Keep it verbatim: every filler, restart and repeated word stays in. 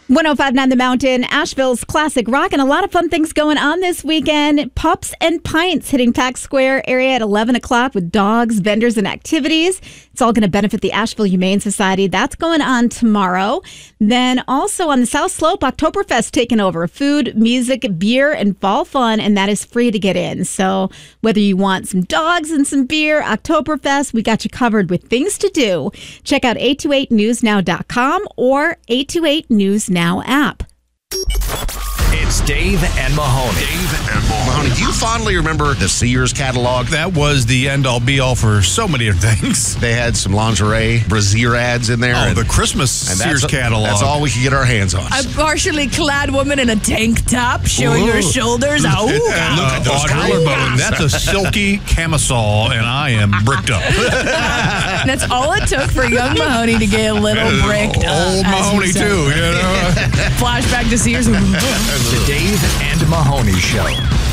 one oh five point nine The Mountain, Asheville's classic rock, and a lot of fun things going on this weekend. Pups and Pints hitting Tax Square area at eleven o'clock with dogs, vendors, and activities. It's all going to benefit the Asheville Humane Society. That's going on tomorrow. Then also on the South Slope, Oktoberfest taking over. Food, music, beer, and fall fun, and that is free to get in. So whether you want some dogs and some beer, Oktoberfest, we got you covered with things to do. Check out eight two eight news now dot com or eight two eight news now app. It's Dave and Mahoney. Dave and Mahoney. Do you fondly remember the Sears catalog? That was the end-all, be-all for so many things. They had some lingerie, brassiere ads in there. Oh, and, the Christmas and Sears that's, catalog. That's all we could get our hands on. A partially clad woman in a tank top showing Ooh. her shoulders. Oh, And, Look at uh, those Audrey, collarbone. that's a silky camisole, and I am bricked up. that's all it took for young Mahoney to get a little bricked up. Old as Mahoney, you too, said. you know. Flashback to Sears. The Dave and Mahoney Show.